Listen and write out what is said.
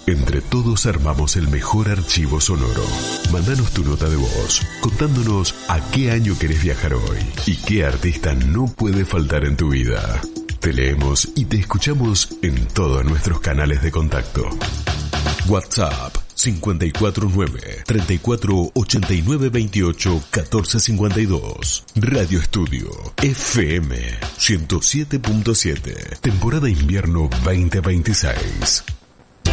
Entre todos armamos el mejor archivo sonoro. Mándanos tu nota de voz, contándonos a qué año querés viajar hoy y qué artista no puede faltar en tu vida. Te leemos y te escuchamos en todos nuestros canales de contacto. WhatsApp 549-3489-28-1452. Radio Estudio FM 107.7. Temporada invierno 2026.